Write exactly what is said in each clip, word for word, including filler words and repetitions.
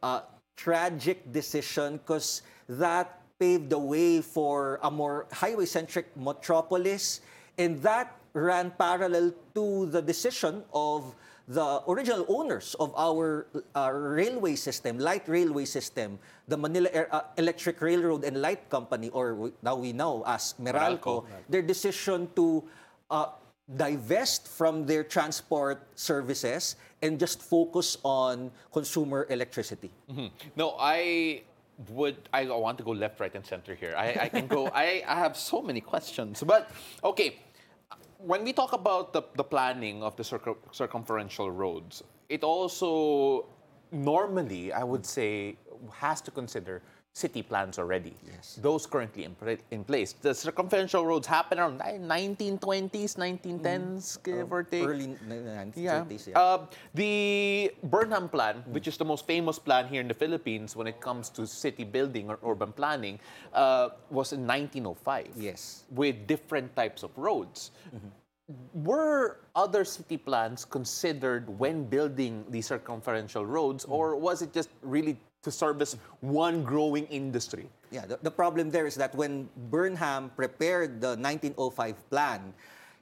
uh, tragic decision because that paved the way for a more highway-centric metropolis, and that ran parallel to the decision of the original owners of our uh, railway system, light railway system, the Manila Air, uh, Electric Railroad and Light Company, or we, now we know as Meralco, Meralco. their decision to uh, divest from their transport services and just focus on consumer electricity. Mm-hmm. No, I would, I want to go left, right, and center here. I, I can go, I, I have so many questions. But, okay, when we talk about the, the planning of the circum, circumferential roads, it also normally, I would say, has to consider city plans already. Yes. Those currently in, in place. The circumferential roads happen around nineteen twenties, nineteen tens, mm. give uh, or take. Early nineteen thirties, yeah. yeah. Uh, the Burnham Plan, mm. which is the most famous plan here in the Philippines when it comes to city building or urban planning, uh, was in nineteen oh five. Yes. With different types of roads. Mm-hmm. Were other city plans considered when building the circumferential roads, mm. or was it just really to service one growing industry? Yeah, the, the problem there is that when Burnham prepared the nineteen oh five plan,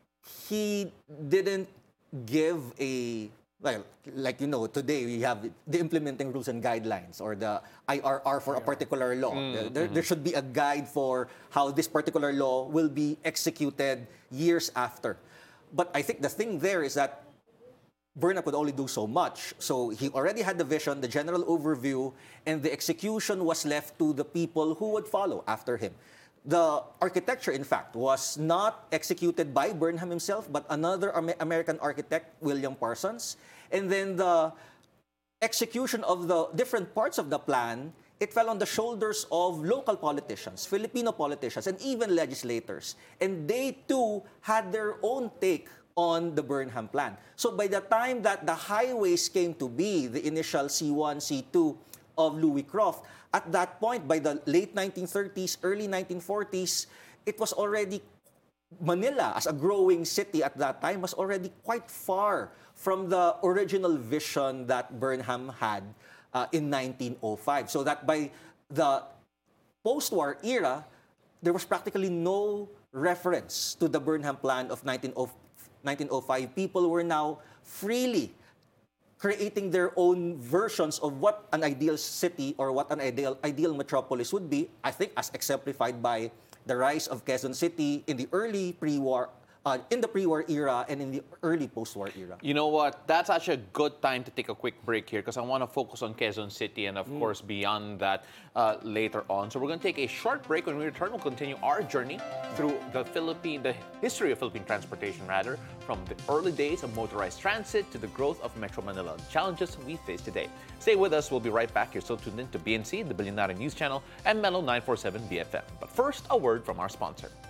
he didn't give a, well, like you know, today we have the implementing rules and guidelines, or the I R R for a particular law. Mm-hmm. There, there should be a guide for how this particular law will be executed years after. But I think the thing there is that Burnham could only do so much. So he already had the vision, the general overview, and the execution was left to the people who would follow after him. The architecture, in fact, was not executed by Burnham himself, but another Amer- American architect, William Parsons. And then the execution of the different parts of the plan, it fell on the shoulders of local politicians, Filipino politicians, and even legislators. And they, too, had their own take on the Burnham Plan. So by the time that the highways came to be, the initial C one, C two of Louis Croft, at that point, by the late nineteen thirties, early nineteen forties, it was already, Manila, as a growing city at that time, was already quite far from the original vision that Burnham had uh, in nineteen oh five. So that by the post-war era, there was practically no reference to the Burnham Plan of nineteen oh five. People were now freely creating their own versions of what an ideal city or what an ideal ideal metropolis would be, I think as exemplified by the rise of Quezon City in the early pre-war, uh, in the pre-war era and in the early post-war era. You know what? That's actually a good time to take a quick break here because I want to focus on Quezon City and, of mm. course, beyond that uh, later on. So we're going to take a short break. When we return, we'll continue our journey through the Philippine, the history of Philippine transportation, rather, from the early days of motorized transit to the growth of Metro Manila, the challenges we face today. Stay with us. We'll be right back. You're still tuned in to B N C, the Billionaire News Channel, and Mellow nine forty-seven B F M. But first, a word from our sponsor.